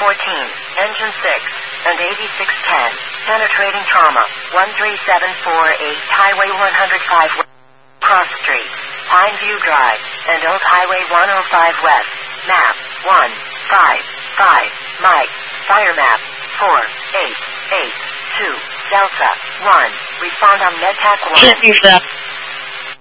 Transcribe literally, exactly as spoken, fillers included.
fourteen, Engine six, and eighty-six ten, penetrating trauma, one three seven four eight, Highway one oh five West, Cross Street, Pineview Drive, and Old Highway one oh five West, map, one five five, Mike, fire map, four eight eight two, Delta, one, respond on MedTac one. Can't use that.